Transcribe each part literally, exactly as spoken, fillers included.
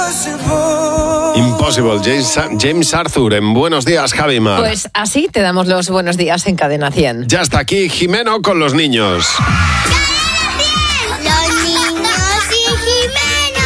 Impossible, James, James Arthur, en Buenos Días, Javi Mar. Pues así te damos los buenos días en Cadena cien. Ya está aquí Jimeno con los niños. ¡Los niños y Jimeno!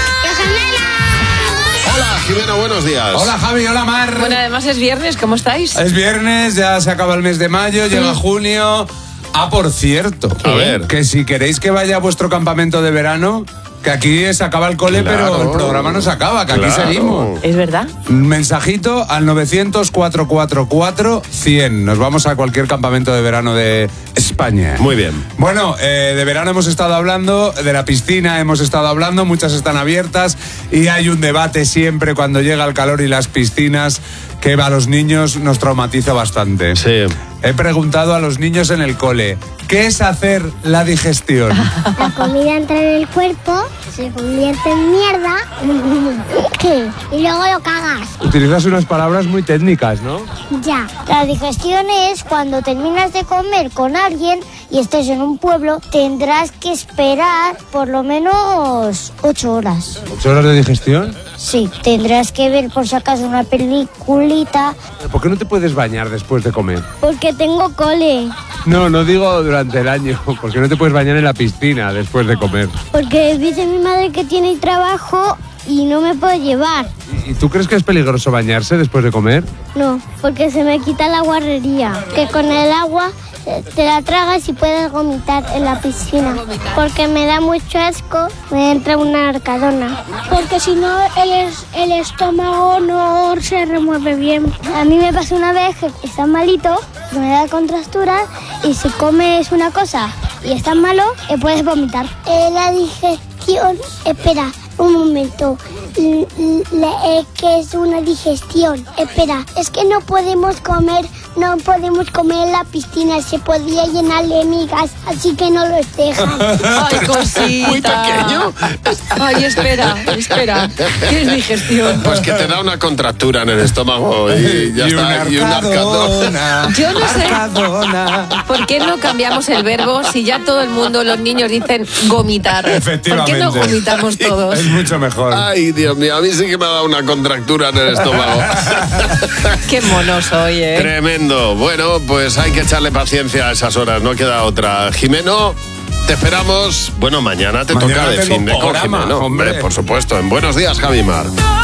Hola, Jimeno, buenos días. Hola, Javi, hola, Mar. Bueno, además es viernes, ¿cómo estáis? Es viernes, ya se acaba el mes de mayo, llega junio. Ah, por cierto, A ver. que si queréis que vaya a vuestro campamento de verano, que aquí se acaba el cole, Claro. pero el programa no se acaba, que Claro. aquí seguimos. ¿Es verdad? Mensajito al novecientos, cuatrocientos cuarenta y cuatro, cien. Nos vamos a cualquier campamento de verano de España. Muy bien. Bueno, eh, de verano hemos estado hablando, de la piscina hemos estado hablando, muchas están abiertas y hay un debate siempre cuando llega el calor y las piscinas que a los niños nos traumatiza bastante. Sí. He preguntado a los niños en el cole, ¿qué es hacer la digestión? La comida entra en el cuerpo, se convierte en mierda y luego lo cagas. Utilizas unas palabras muy técnicas, ¿no? Ya. La digestión es cuando terminas de comer con alguien y estés en un pueblo, tendrás que esperar por lo menos ocho horas. ¿Ocho horas de digestión? Sí, tendrás que ver por si acaso una peliculita ¿Por qué no te puedes bañar después de comer? porque tengo cole. No, no digo durante el año, porque no te puedes bañar en la piscina después de comer. Porque dice mi madre que tiene trabajo y no me puedo llevar. ¿Y tú crees que es peligroso bañarse después de comer? No, porque se me quita la guarrería. Que con el agua eh, te la tragas y puedes vomitar en la piscina. Porque me da mucho asco, me entra una arcadona. Porque si no, el, es- el estómago no se remueve bien. A mí me pasó una vez que está malito, que me da contracturas, y si comes una cosa y está malo, eh, puedes vomitar. la digestión, espera. Un momento, L- l- eh, ¿qué es una digestión? Espera, es que no podemos comer, no podemos comer en la piscina, se podría llenar de migas, así que no los dejan. Ay, cosita. Muy pequeño. Ay, espera, espera. ¿Qué es digestión? Pues que te da una contractura en el estómago y ya está. Y una arcadona. Yo no sé. Arcadona. ¿Por qué no cambiamos el verbo si ya todo el mundo, los niños dicen vomitar? Efectivamente. ¿Por qué no vomitamos todos? Es mucho mejor. Ay, Dios mío, a mí sí que me ha dado una contractura en el estómago. Qué mono soy, ¿eh? Tremendo. Bueno, pues hay que echarle paciencia a esas horas, no queda otra. Jimeno, te esperamos. Bueno, mañana te Mañana toca de tengo fin de con programa, Jimeno. hombre. Por supuesto. En Buenos Días, Javi Mar.